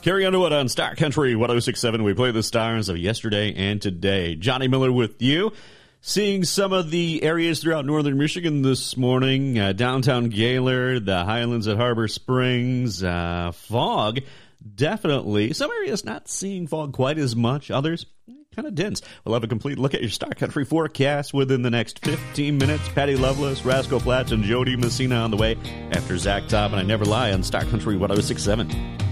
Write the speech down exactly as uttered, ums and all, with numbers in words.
Carrie Underwood on Star Country one oh six point seven. We play the stars of yesterday and today. Johnny Miller with you. Seeing some of the areas throughout northern Michigan this morning. Uh, downtown Gaylord, the Highlands at Harbor Springs. Uh, fog, definitely. Some areas not seeing fog quite as much. Others, kind of dense. We'll have a complete look at your Star Country forecast within the next fifteen minutes. Patty Loveless, Rascal Flats, and Jody Messina on the way after Zach Top and I Never Lie on Star Country one oh six point seven.